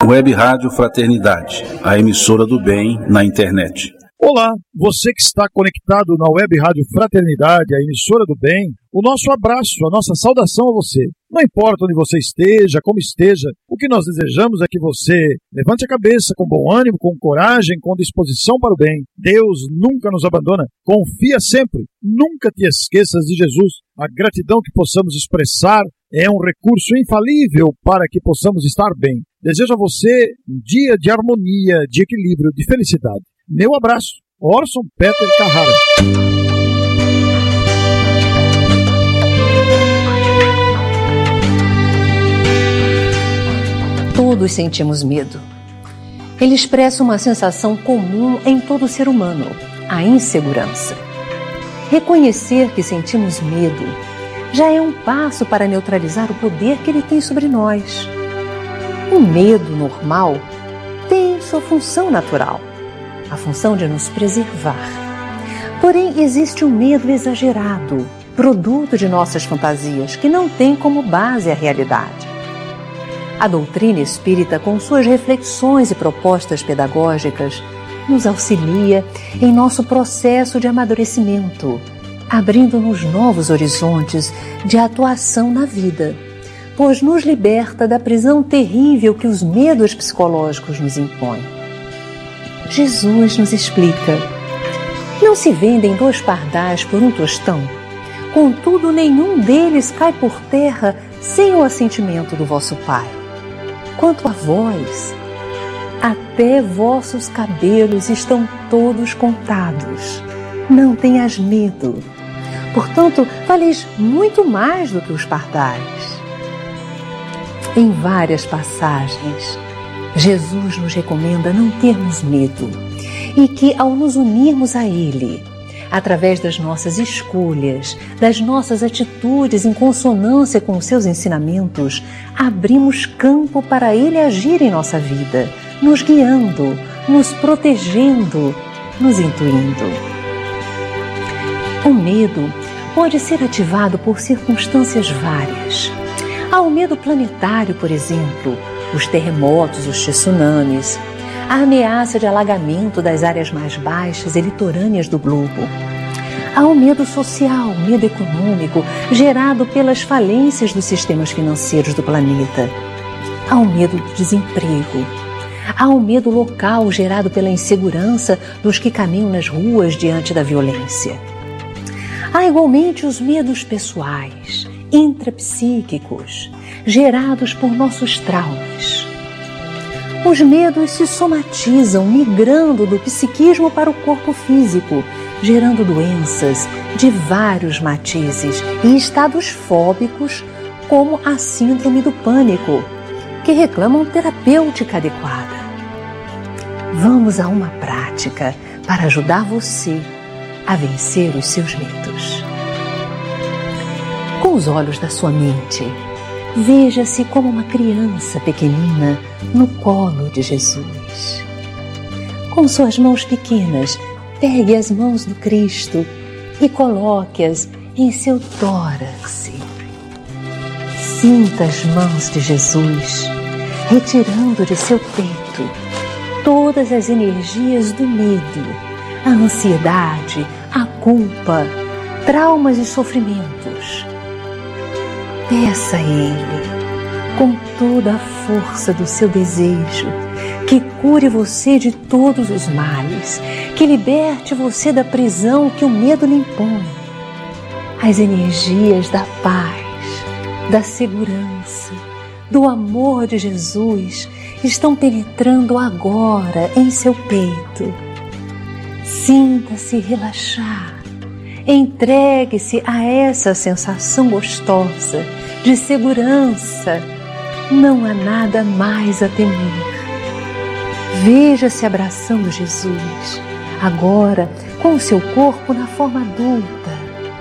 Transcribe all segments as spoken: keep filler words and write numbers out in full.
Web Rádio Fraternidade, a emissora do bem na internet. Olá, você que está conectado na Web Rádio Fraternidade, a emissora do bem, o nosso abraço, a nossa saudação a você. Não importa onde você esteja, como esteja, o que nós desejamos é que você levante a cabeça com bom ânimo, com coragem, com disposição para o bem. Deus nunca nos abandona. Confia sempre, nunca te esqueças de Jesus. A gratidão que possamos expressar é um recurso infalível para que possamos estar bem. Desejo a você um dia de harmonia, de equilíbrio, de felicidade. Meu abraço, Orson Peter Carrara. Todos sentimos medo. Ele expressa uma sensação comum em todo ser humano, a insegurança. Reconhecer que sentimos medo já é um passo para neutralizar o poder que ele tem sobre nós. O medo normal tem sua função natural, a função de nos preservar. Porém, existe um medo exagerado, produto de nossas fantasias, que não tem como base a realidade. A doutrina espírita, com suas reflexões e propostas pedagógicas, nos auxilia em nosso processo de amadurecimento, abrindo-nos novos horizontes de atuação na vida, pois nos liberta da prisão terrível que os medos psicológicos nos impõem. Jesus nos explica: não se vendem dois pardais por um tostão, contudo nenhum deles cai por terra sem o assentimento do vosso Pai. Quanto a vós, até vossos cabelos estão todos contados. Não tenhas medo. Portanto, valeis muito mais do que os pardais. Em várias passagens, Jesus nos recomenda não termos medo e que, ao nos unirmos a Ele, através das nossas escolhas, das nossas atitudes em consonância com os seus ensinamentos, abrimos campo para Ele agir em nossa vida, nos guiando, nos protegendo, nos intuindo. O medo pode ser ativado por circunstâncias várias. Há o medo planetário, por exemplo, os terremotos, os tsunamis, a ameaça de alagamento das áreas mais baixas e litorâneas do globo. Há o medo social, o medo econômico, gerado pelas falências dos sistemas financeiros do planeta. Há o medo do desemprego. Há o medo local, gerado pela insegurança dos que caminham nas ruas diante da violência. Há igualmente os medos pessoais, intrapsíquicos, gerados por nossos traumas. Os medos se somatizam, migrando do psiquismo para o corpo físico, gerando doenças de vários matizes e estados fóbicos, como a síndrome do pânico, que reclamam terapêutica adequada. Vamos a uma prática para ajudar você a vencer os seus medos. Com os olhos da sua mente, veja-se como uma criança pequenina no colo de Jesus. Com suas mãos pequenas, pegue as mãos do Cristo e coloque-as em seu tórax. Sinta as mãos de Jesus, retirando de seu peito todas as energias do medo, a ansiedade, a culpa, traumas e sofrimentos. Peça a Ele, com toda a força do seu desejo, que cure você de todos os males, que liberte você da prisão que o medo lhe impõe. As energias da paz, da segurança, do amor de Jesus estão penetrando agora em seu peito. Sinta-se relaxar. Entregue-se a essa sensação gostosa de segurança. Não há nada mais a temer. Veja-se abraçando Jesus, agora com o seu corpo na forma adulta.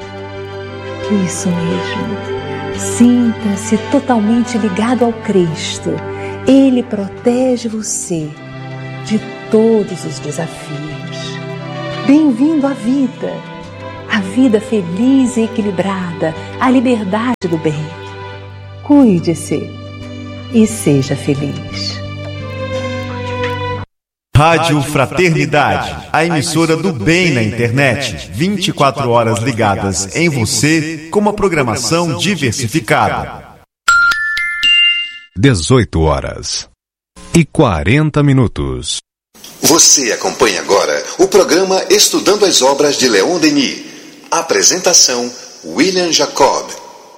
Isso mesmo. Sinta-se totalmente ligado ao Cristo. Ele protege você de todos os desafios. Bem-vindo à vida, a vida feliz e equilibrada, a liberdade do bem. Cuide-se e seja feliz. Rádio Fraternidade, a emissora do bem na internet, vinte e quatro horas ligadas em você, com uma programação diversificada. dezoito horas e quarenta minutos. Você acompanha agora o programa Estudando as Obras de Leon Denis. Apresentação, William Jacob.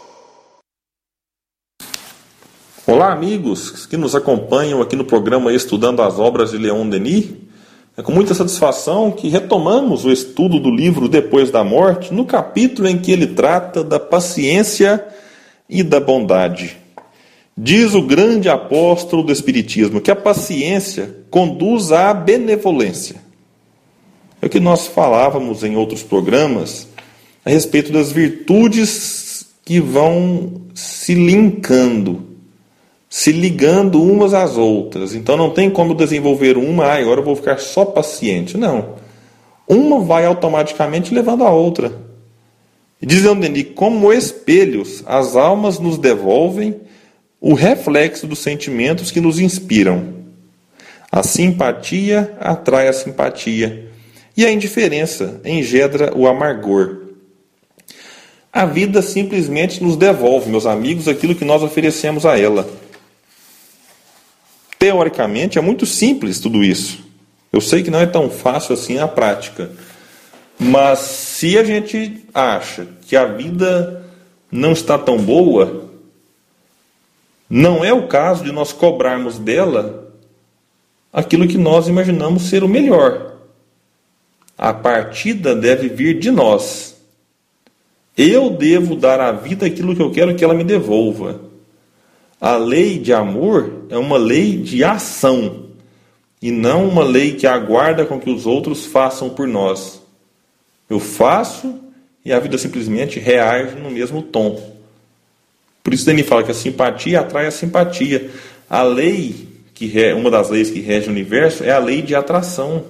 Olá, amigos que nos acompanham aqui no programa Estudando as Obras de Leon Denis. É com muita satisfação que retomamos o estudo do livro Depois da Morte, no capítulo em que ele trata da paciência e da bondade. Diz o grande apóstolo do Espiritismo que a paciência conduz à benevolência. É o que nós falávamos em outros programas a respeito das virtudes que vão se linkando, se ligando umas às outras. Então não tem como desenvolver uma, ah, agora eu vou ficar só paciente. Não. Uma vai automaticamente levando a outra. E diz Leon Denis, como espelhos, as almas nos devolvem o reflexo dos sentimentos que nos inspiram. A simpatia atrai a simpatia, e a indiferença engendra o amargor. A vida simplesmente nos devolve, meus amigos, aquilo que nós oferecemos a ela. Teoricamente, é muito simples tudo isso. Eu sei que não é tão fácil assim na prática. Mas se a gente acha que a vida não está tão boa, não é o caso de nós cobrarmos dela aquilo que nós imaginamos ser o melhor. A partida deve vir de nós. Eu devo dar à vida aquilo que eu quero que ela me devolva. A lei de amor é uma lei de ação, e não uma lei que aguarda com que os outros façam por nós. Eu faço e a vida simplesmente reage no mesmo tom. Por isso Denis fala que a simpatia atrai a simpatia. A lei, que é uma das leis que rege o universo, é a lei de atração.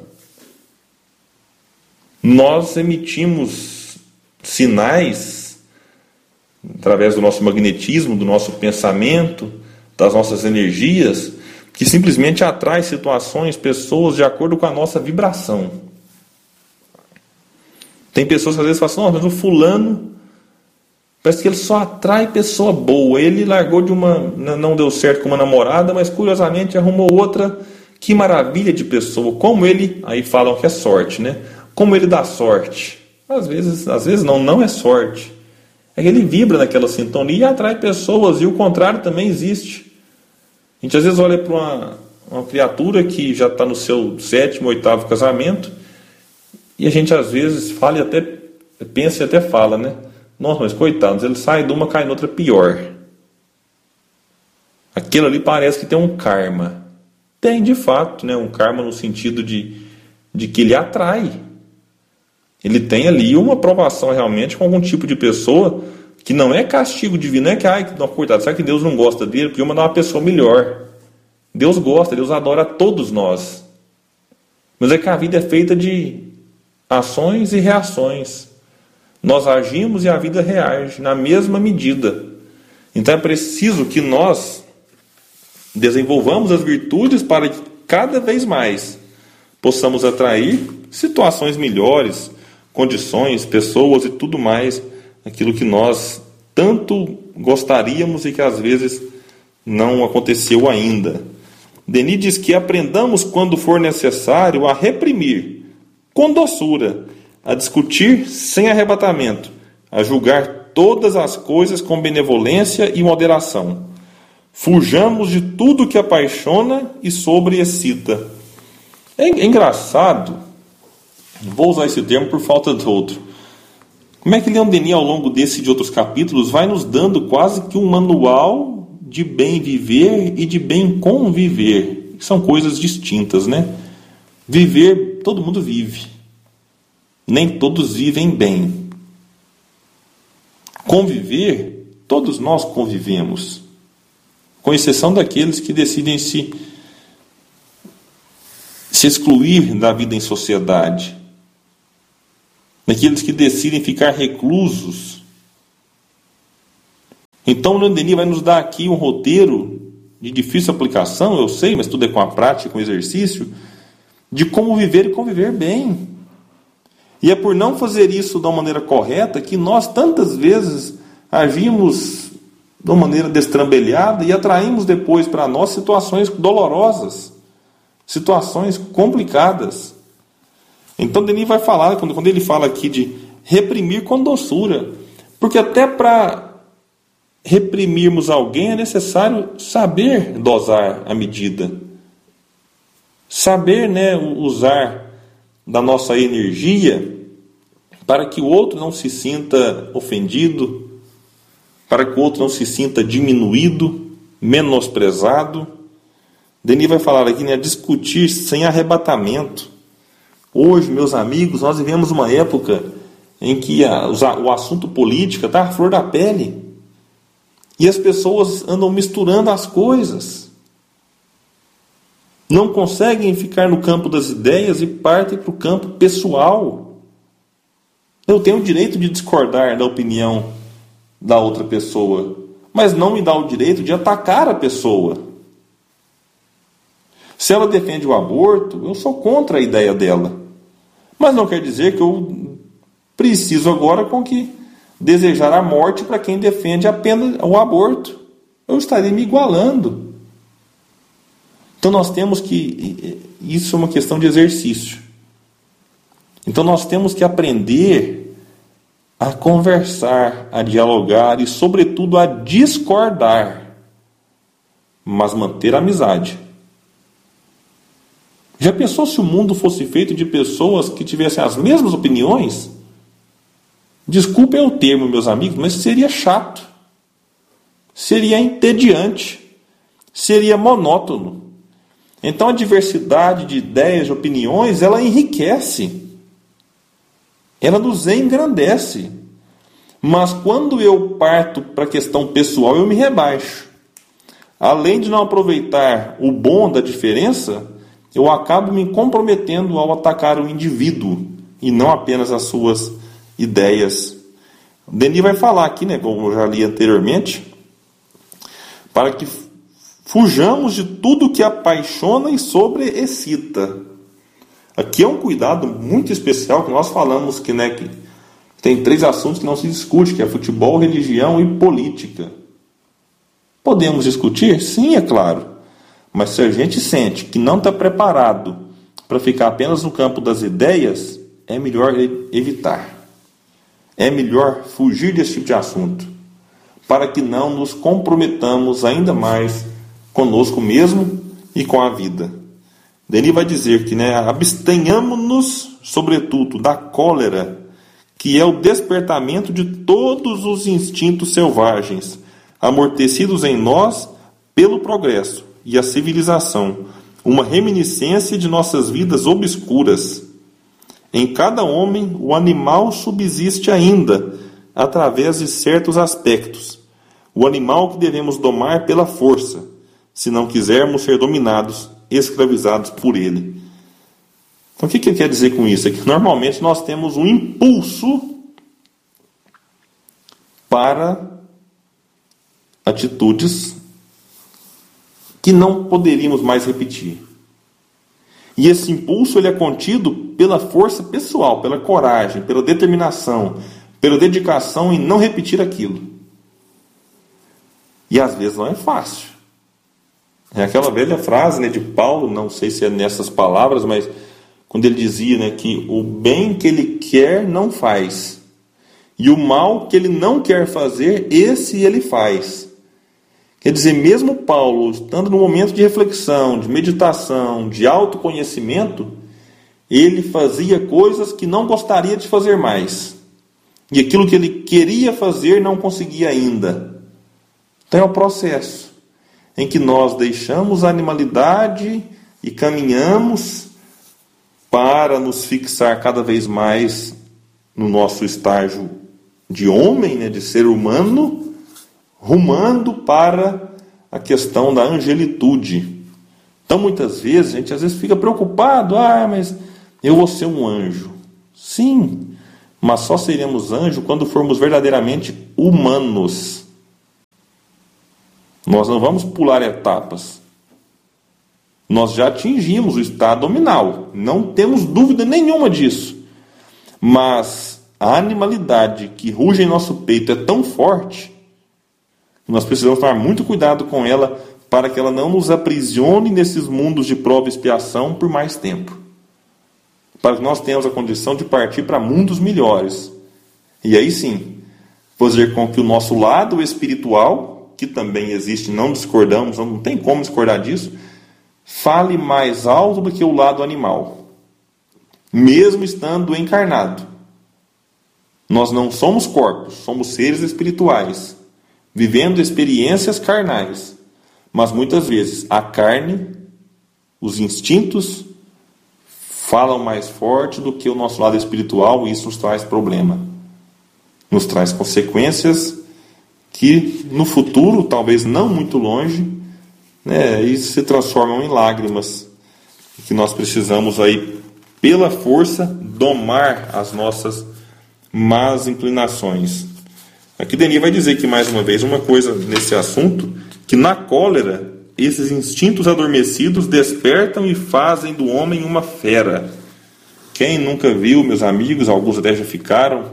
Nós emitimos sinais através do nosso magnetismo, do nosso pensamento, das nossas energias, que simplesmente atrai situações, pessoas de acordo com a nossa vibração. Tem pessoas que às vezes falam assim, mas o fulano parece que ele só atrai pessoa boa. Ele largou de uma, não deu certo com uma namorada, mas curiosamente arrumou outra. Que maravilha de pessoa. Como ele, aí falam que é sorte, né? Como ele dá sorte. Às vezes, às vezes não, não é sorte. É que ele vibra naquela sintonia e atrai pessoas, e o contrário também existe. A gente às vezes olha para uma, uma criatura que já está no seu sétimo, oitavo casamento, e a gente às vezes fala e até pensa e até fala, né? Nossa, mas coitados, ele sai de uma, cai noutra pior. Aquilo ali parece que tem um karma. Tem de fato, né? Um karma no sentido de, de que ele atrai. Ele tem ali uma aprovação realmente com algum tipo de pessoa que não é castigo divino, não é que, ai, não, coitado, será que Deus não gosta dele? Porque mandar uma pessoa melhor. Deus gosta, Deus adora a todos nós. Mas é que a vida é feita de ações e reações. Nós agimos e a vida reage na mesma medida. Então é preciso que nós desenvolvamos as virtudes para que cada vez mais possamos atrair situações melhores, condições, pessoas e tudo mais, aquilo que nós tanto gostaríamos e que às vezes não aconteceu ainda. Denis diz que aprendamos quando for necessário a reprimir com doçura, a discutir sem arrebatamento, a julgar todas as coisas com benevolência e moderação. Fujamos de tudo que apaixona e sobreexcita. É engraçado, vou usar esse termo por falta de outro. Como é que Leon Denis, ao longo desse e de outros capítulos, vai nos dando quase que um manual de bem viver e de bem conviver. São coisas distintas, né? Viver, todo mundo vive. Nem todos vivem bem. Conviver, todos nós convivemos. Com exceção daqueles que decidem se, se excluir da vida em sociedade. Daqueles que decidem ficar reclusos. Então, Leon Denis vai nos dar aqui um roteiro de difícil aplicação, eu sei, mas tudo é com a prática, com o exercício, de como viver e conviver bem. E é por não fazer isso da maneira correta que nós tantas vezes agimos de uma maneira destrambelhada e atraímos depois para nós situações dolorosas, situações complicadas. Então Denis vai falar, quando, quando ele fala aqui de reprimir com doçura, porque até para reprimirmos alguém é necessário saber dosar a medida, saber, né, usar da nossa energia para que o outro não se sinta ofendido, para que o outro não se sinta diminuído, menosprezado. Denis vai falar aqui, né, discutir sem arrebatamento. Hoje, meus amigos, nós vivemos uma época em que a, o assunto política está à flor da pele. E as pessoas andam misturando as coisas. Não conseguem ficar no campo das ideias e partem para o campo pessoal. Eu tenho o direito de discordar da opinião da outra pessoa, mas não me dá o direito de atacar a pessoa. Se ela defende o aborto, eu sou contra a ideia dela. Mas não quer dizer que eu preciso agora com que desejar a morte para quem defende apenas o aborto. Eu estarei me igualando. Então nós temos que... Isso é uma questão de exercício. Então nós temos que aprender a conversar, a dialogar e, sobretudo, a discordar, mas manter a amizade. Já pensou se o mundo fosse feito de pessoas que tivessem as mesmas opiniões? Desculpem o termo, meus amigos, mas seria chato, seria entediante, seria monótono. Então a diversidade de ideias, de opiniões, ela enriquece, ela nos engrandece. Mas quando eu parto para a questão pessoal, eu me rebaixo. Além de não aproveitar o bom da diferença, eu acabo me comprometendo ao atacar o indivíduo e não apenas as suas ideias. Denis vai falar aqui, né, como eu já li anteriormente, para que fujamos de tudo que apaixona e sobreexcita. Aqui é um cuidado muito especial que nós falamos que, né, que tem três assuntos que não se discute, que é futebol, religião e política. Podemos discutir? Sim, é claro. Mas se a gente sente que não está preparado para ficar apenas no campo das ideias, é melhor evitar. É melhor fugir desse tipo de assunto, para que não nos comprometamos ainda mais conosco mesmo e com a vida. Denis vai dizer que, né, abstenhamos-nos, sobretudo, da cólera, que é o despertamento de todos os instintos selvagens, amortecidos em nós pelo progresso e a civilização, uma reminiscência de nossas vidas obscuras. Em cada homem, o animal subsiste ainda, através de certos aspectos. O animal que devemos domar pela força, se não quisermos ser dominados, escravizados por ele. Então, o que ele quer dizer com isso? É que normalmente nós temos um impulso para atitudes que não poderíamos mais repetir. E esse impulso ele é contido pela força pessoal, pela coragem, pela determinação, pela dedicação em não repetir aquilo. E às vezes não é fácil. É aquela velha frase, né, de Paulo, não sei se é nessas palavras, mas quando ele dizia, né, que o bem que ele quer não faz, e o mal que ele não quer fazer, esse ele faz. Quer dizer, mesmo Paulo, estando no momento de reflexão, de meditação, de autoconhecimento, ele fazia coisas que não gostaria de fazer mais. E aquilo que ele queria fazer não conseguia ainda. Então é o processo em que nós deixamos a animalidade e caminhamos para nos fixar cada vez mais no nosso estágio de homem, né, de ser humano, rumando para a questão da angelitude. Então, muitas vezes, a gente às vezes fica preocupado, ah, mas eu vou ser um anjo. Sim, mas só seremos anjo quando formos verdadeiramente humanos. Nós não vamos pular etapas. nós já atingimos o estado nominal, não temos dúvida nenhuma disso. Mas a animalidade que ruge em nosso peito é tão forte que nós precisamos tomar muito cuidado com ela para que ela não nos aprisione nesses mundos de prova e expiação por mais tempo. Para que nós tenhamos a condição de partir para mundos melhores. E aí sim, fazer com que o nosso lado espiritual, que também existe, não discordamos, não tem como discordar disso, fale mais alto do que o lado animal, mesmo estando encarnado. Nós não somos corpos, somos seres espirituais, vivendo experiências carnais, mas muitas vezes a carne, os instintos, falam mais forte do que o nosso lado espiritual, e isso nos traz problema, nos traz consequências que no futuro, talvez não muito longe, né, isso se transformam em lágrimas, que nós precisamos aí, pela força, domar as nossas más inclinações. Aqui Denis vai dizer que, mais uma vez, uma coisa nesse assunto, que na cólera, esses instintos adormecidos despertam e fazem do homem uma fera. Quem nunca viu, meus amigos, alguns até já ficaram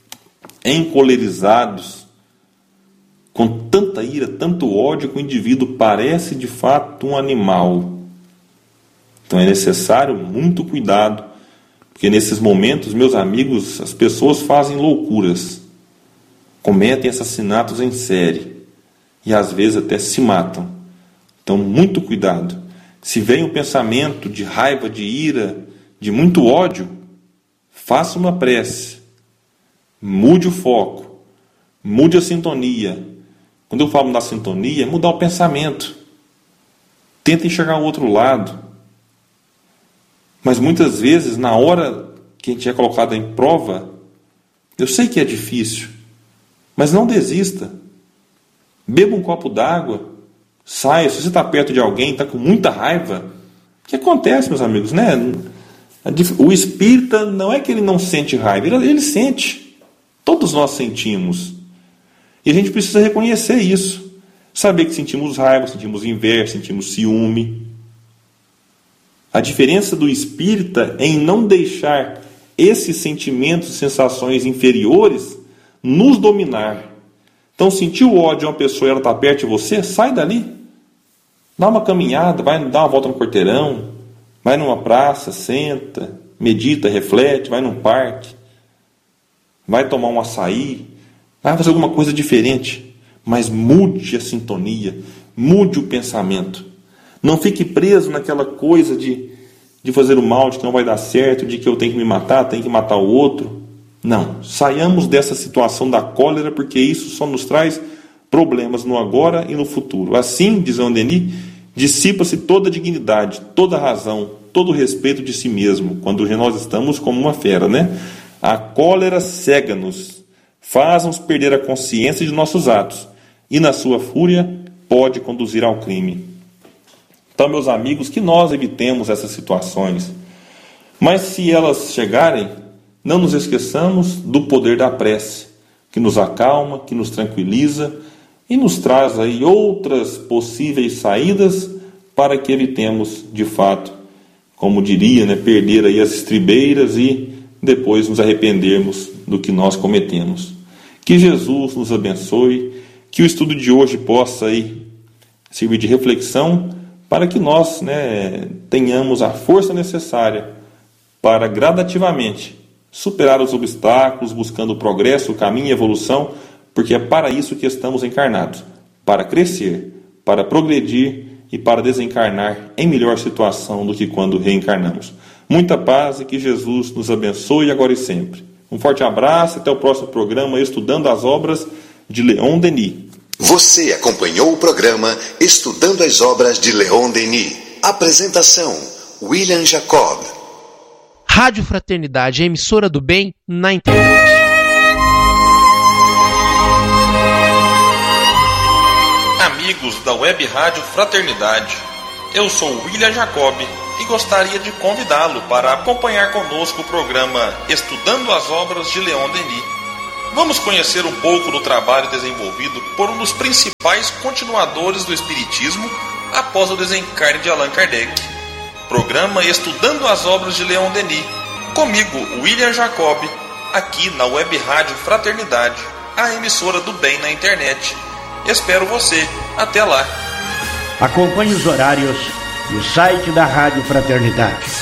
encolerizados, com tanta ira, tanto ódio, que o indivíduo parece de fato um animal. Então é necessário muito cuidado, porque nesses momentos, meus amigos, as pessoas fazem loucuras, cometem assassinatos em série e às vezes até se matam. Então muito cuidado. Se vem um pensamento de raiva, de ira, de muito ódio, faça uma prece, mude o foco, mude a sintonia. Quando eu falo da sintonia, é mudar o pensamento. Tenta enxergar o outro lado. Mas muitas vezes, na hora que a gente é colocado em prova, eu sei que é difícil, mas não desista. Beba um copo d'água, saia. Se você está perto de alguém, está com muita raiva, o que acontece, meus amigos, né? O espírita não é que ele não sente raiva, ele, ele sente. Todos nós sentimos. E a gente precisa reconhecer isso. Saber que sentimos raiva, sentimos inveja, sentimos ciúme. A diferença do espírita é em não deixar esses sentimentos e sensações inferiores nos dominar. Então, sentiu o ódio de uma pessoa e ela está perto de você, sai dali. Dá uma caminhada, vai dar uma volta no quarteirão, vai numa praça, senta, medita, reflete, vai num parque, vai tomar um açaí, vai fazer alguma coisa diferente, mas mude a sintonia, mude o pensamento. Não fique preso naquela coisa de, de fazer o mal, de que não vai dar certo, de que eu tenho que me matar, tenho que matar o outro. Não, saiamos dessa situação da cólera, porque isso só nos traz problemas no agora e no futuro. Assim, diz Leon Denis, dissipa-se toda a dignidade, toda a razão, todo o respeito de si mesmo, quando nós estamos como uma fera, né? A cólera cega-nos, faz-nos perder a consciência de nossos atos, e na sua fúria pode conduzir ao crime. Então, meus amigos, que nós evitemos essas situações. Mas se elas chegarem, não nos esqueçamos do poder da prece, que nos acalma, que nos tranquiliza e nos traz aí outras possíveis saídas para que evitemos, de fato, como diria, né, perder aí as estribeiras e depois nos arrependermos do que nós cometemos. Que Jesus nos abençoe, que o estudo de hoje possa aí servir de reflexão para que nós, né, tenhamos a força necessária para gradativamente superar os obstáculos, buscando o progresso, o caminho e a evolução, porque é para isso que estamos encarnados, para crescer, para progredir e para desencarnar em melhor situação do que quando reencarnamos. Muita paz e que Jesus nos abençoe agora e sempre. Um forte abraço, até o próximo programa Estudando as Obras de Leon Denis. Você acompanhou o programa Estudando as Obras de Leon Denis. Apresentação, William Jacob. Rádio Fraternidade, a emissora do bem na internet. Amigos da Web Rádio Fraternidade, eu sou William Jacob e gostaria de convidá-lo para acompanhar conosco o programa Estudando as Obras de Leon Denis. Vamos conhecer um pouco do trabalho desenvolvido por um dos principais continuadores do Espiritismo, após o desencarne de Allan Kardec. Programa Estudando as Obras de Leon Denis. Comigo, William Jacob, aqui na Web Rádio Fraternidade, a emissora do bem na internet. Espero você. Até lá. Acompanhe os horários no site da Rádio Fraternidade.